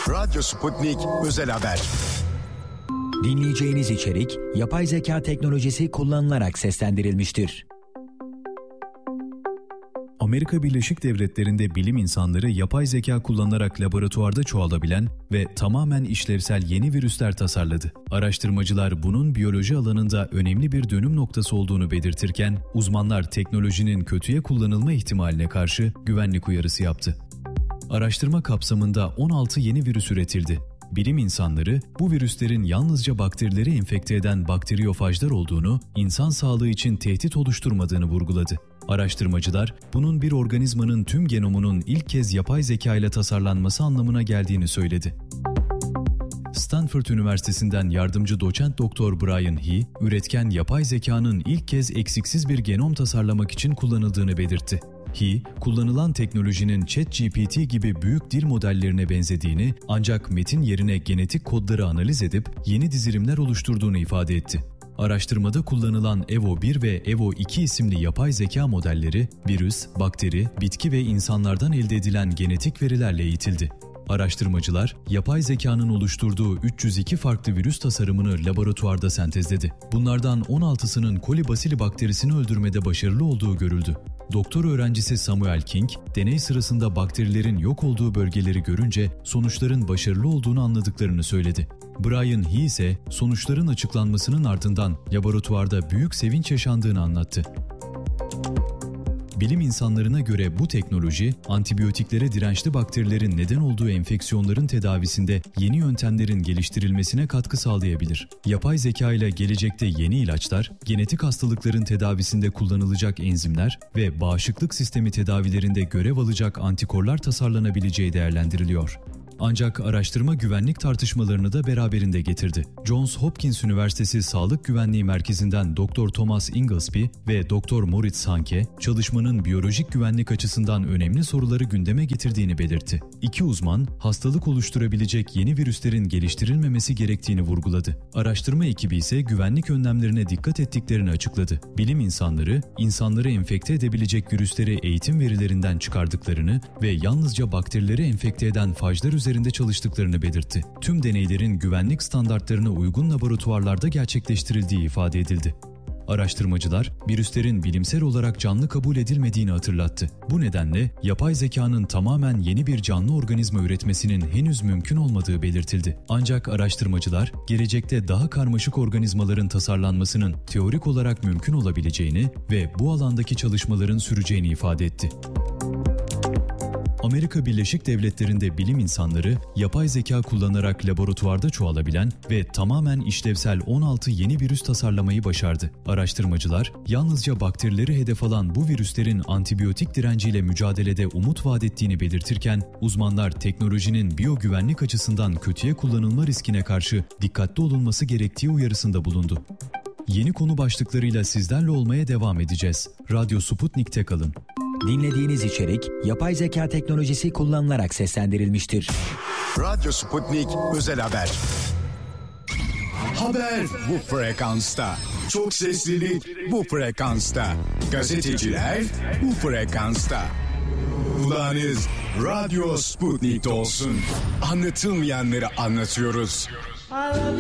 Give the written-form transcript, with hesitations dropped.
Radyo Sputnik Özel Haber. Dinleyeceğiniz içerik yapay zeka teknolojisi kullanılarak seslendirilmiştir. Amerika Birleşik Devletleri'nde bilim insanları yapay zeka kullanarak laboratuvarda çoğalabilen ve tamamen işlevsel yeni virüsler tasarladı. Araştırmacılar bunun biyoloji alanında önemli bir dönüm noktası olduğunu belirtirken, uzmanlar teknolojinin kötüye kullanılma ihtimaline karşı güvenlik uyarısı yaptı. Araştırma kapsamında 16 yeni virüs üretildi. Bilim insanları bu virüslerin yalnızca bakterileri enfekte eden bakteriyofajlar olduğunu, insan sağlığı için tehdit oluşturmadığını vurguladı. Araştırmacılar, bunun bir organizmanın tüm genomunun ilk kez yapay zeka ile tasarlanması anlamına geldiğini söyledi. Stanford Üniversitesi'nden yardımcı doçent Dr. Brian He, üretken yapay zekanın ilk kez eksiksiz bir genom tasarlamak için kullanıldığını belirtti. He, kullanılan teknolojinin ChatGPT gibi büyük dil modellerine benzediğini, ancak metin yerine genetik kodları analiz edip yeni dizilimler oluşturduğunu ifade etti. Araştırmada kullanılan EVO1 ve EVO2 isimli yapay zeka modelleri, virüs, bakteri, bitki ve insanlardan elde edilen genetik verilerle eğitildi. Araştırmacılar, yapay zekanın oluşturduğu 302 farklı virüs tasarımını laboratuvarda sentezledi. Bunlardan 16'sının kolibasili bakterisini öldürmede başarılı olduğu görüldü. Doktor öğrencisi Samuel King, deney sırasında bakterilerin yok olduğu bölgeleri görünce sonuçların başarılı olduğunu anladıklarını söyledi. Brian He ise sonuçların açıklanmasının ardından laboratuvarda büyük sevinç yaşandığını anlattı. Bilim insanlarına göre bu teknoloji, antibiyotiklere dirençli bakterilerin neden olduğu enfeksiyonların tedavisinde yeni yöntemlerin geliştirilmesine katkı sağlayabilir. Yapay zeka ile gelecekte yeni ilaçlar, genetik hastalıkların tedavisinde kullanılacak enzimler ve bağışıklık sistemi tedavilerinde görev alacak antikorlar tasarlanabileceği değerlendiriliyor. Ancak araştırma güvenlik tartışmalarını da beraberinde getirdi. Johns Hopkins Üniversitesi Sağlık Güvenliği Merkezi'nden Dr. Thomas Inglesby ve Dr. Moritz Hanke, çalışmanın biyolojik güvenlik açısından önemli soruları gündeme getirdiğini belirtti. İki uzman, hastalık oluşturabilecek yeni virüslerin geliştirilmemesi gerektiğini vurguladı. Araştırma ekibi ise güvenlik önlemlerine dikkat ettiklerini açıkladı. Bilim insanları, insanları enfekte edebilecek virüsleri eğitim verilerinden çıkardıklarını ve yalnızca bakterileri enfekte eden fajlar üzerinde çalıştıklarını belirtti. Tüm deneylerin güvenlik standartlarına uygun laboratuvarlarda gerçekleştirildiği ifade edildi. Araştırmacılar, virüslerin bilimsel olarak canlı kabul edilmediğini hatırlattı. Bu nedenle yapay zekanın tamamen yeni bir canlı organizma üretmesinin henüz mümkün olmadığı belirtildi. Ancak araştırmacılar, gelecekte daha karmaşık organizmaların tasarlanmasının teorik olarak mümkün olabileceğini ve bu alandaki çalışmaların süreceğini ifade etti. Amerika Birleşik Devletleri'nde bilim insanları, yapay zeka kullanarak laboratuvarda çoğalabilen ve tamamen işlevsel 16 yeni virüs tasarlamayı başardı. Araştırmacılar, yalnızca bakterileri hedef alan bu virüslerin antibiyotik direnciyle mücadelede umut vaat ettiğini belirtirken, uzmanlar teknolojinin biyogüvenlik açısından kötüye kullanılma riskine karşı dikkatli olunması gerektiği uyarısında bulundu. Yeni konu başlıklarıyla sizlerle olmaya devam edeceğiz. Radyo Sputnik'te kalın. Dinlediğiniz içerik yapay zeka teknolojisi kullanılarak seslendirilmiştir. Radyo Sputnik Özel Haber. Haber bu frekansta. Çok seslilik bu frekansta. Gazeteciler bu frekansta. Kulağınız Radyo Sputnik'te olsun. Anlatılmayanları anlatıyoruz.